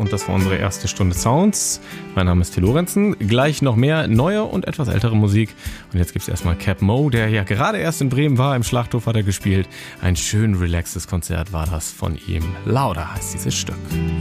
und das war unsere erste Stunde Sounds. Mein Name ist Till Lorenzen. Gleich noch mehr neue und etwas ältere Musik. Und jetzt gibt es erstmal Cap Mo, der ja gerade erst in Bremen war. Im Schlachthof hat er gespielt. Ein schön relaxes Konzert war das von ihm. Lauder heißt dieses Stück.